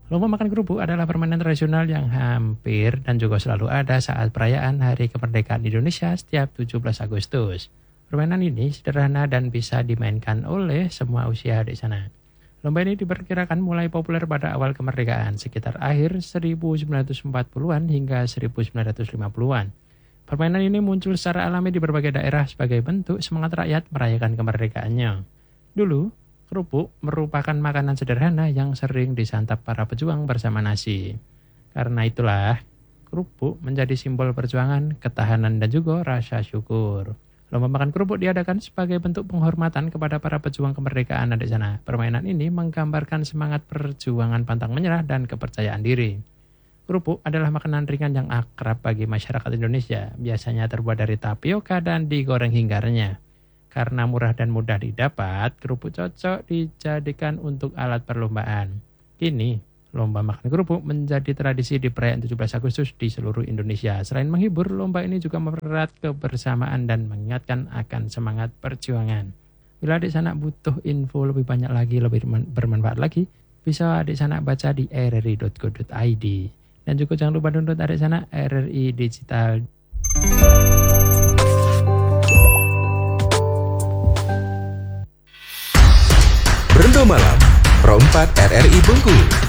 Lomba makan kerupuk adalah permainan tradisional yang hampir dan juga selalu ada saat perayaan Hari Kemerdekaan Indonesia setiap 17 Agustus. Permainan ini sederhana dan bisa dimainkan oleh semua usia di sana. Lomba ini diperkirakan mulai populer pada awal kemerdekaan, sekitar akhir 1940-an hingga 1950-an. Permainan ini muncul secara alami di berbagai daerah sebagai bentuk semangat rakyat merayakan kemerdekaannya. Dulu, kerupuk merupakan makanan sederhana yang sering disantap para pejuang bersama nasi. Karena itulah, kerupuk menjadi simbol perjuangan, ketahanan, dan juga rasa syukur. Lomba makan kerupuk diadakan sebagai bentuk penghormatan kepada para pejuang kemerdekaan di sana. Permainan ini menggambarkan semangat perjuangan pantang menyerah dan kepercayaan diri. Kerupuk adalah makanan ringan yang akrab bagi masyarakat Indonesia. Biasanya terbuat dari tapioka dan digoreng hingga renyah. Karena murah dan mudah didapat, kerupuk cocok dijadikan untuk alat perlombaan. Kini, lomba makan kerupuk menjadi tradisi di perayaan 17 Agustus di seluruh Indonesia. Selain menghibur, lomba ini juga mempererat kebersamaan dan mengingatkan akan semangat perjuangan. Bila adik sanak butuh info lebih banyak lagi, lebih bermanfaat lagi, bisa adik sanak baca di rri.co.id. Dan juga jangan lupa download adik sanak RRI Digital. Berendo Malam, Pro 4 RRI Bengkulu.